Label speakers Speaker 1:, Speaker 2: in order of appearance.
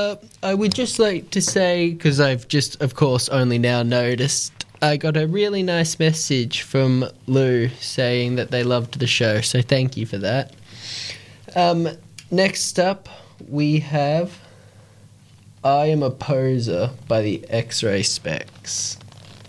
Speaker 1: I would just like to say, because I've just, of course, only now noticed, I got a really nice message from Lou saying that they loved the show, so thank you for that. Next up, we have I Am a Poser by the X-Ray Specs.